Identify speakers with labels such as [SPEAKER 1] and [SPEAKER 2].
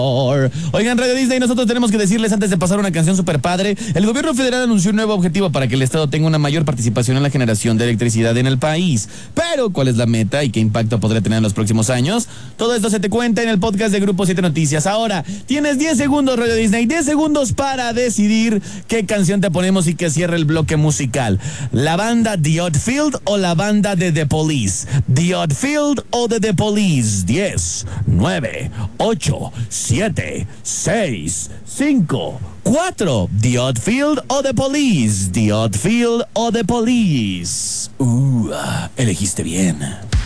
[SPEAKER 1] Oigan, Radio Disney, nosotros tenemos que decirles antes de pasar una canción super padre, el gobierno federal anunció un nuevo objetivo para que el Estado tenga una mayor participación en la generación de electricidad en el país. Pero, ¿cuál es la meta y qué impacto podría tener en los próximos años? Todo esto se te cuenta en el podcast de Grupo 7 Noticias. Ahora, tienes 10 segundos, Radio Disney, 10 segundos para decidir qué canción te ponemos y que cierre el bloque musical. ¿La banda The Oddfield o la banda de The Police? ¿The Oddfield o de The Police? 10, 9, 8, 7, 6, 5, 4. The Oddfield o The Police. The Oddfield o The Police. Elegiste bien.